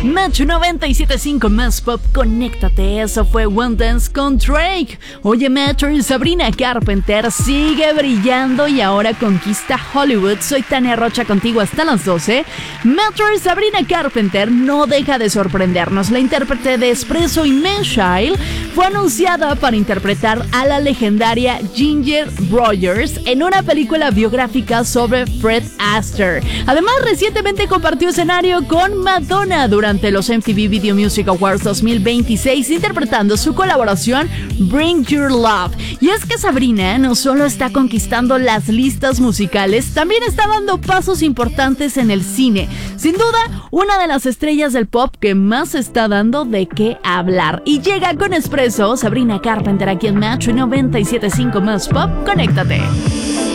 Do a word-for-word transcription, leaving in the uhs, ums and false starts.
Metro noventa y siete punto cinco más pop, conéctate. Eso fue One Dance con Drake. Oye, Metro, Sabrina Carpenter sigue brillando y ahora conquista Hollywood. Soy Tania Rocha contigo hasta las doce. Metro y Sabrina Carpenter no deja de sorprendernos. La intérprete de Espresso y Men's Child fue anunciada para interpretar a la legendaria Ginger Rogers en una película biográfica sobre Fred Astaire. Además, recientemente compartió escenario con Madonna durante los M T V Video Music Awards dos mil veintiséis, interpretando su colaboración Bring Your Love. Y es que Sabrina no solo está conquistando las listas musicales, también está dando pasos importantes en el cine. Sin duda, una de las estrellas del pop que más está dando de qué hablar. Y llega con Espresso, Sabrina Carpenter aquí en Metro noventa y siete punto cinco más pop. Conéctate.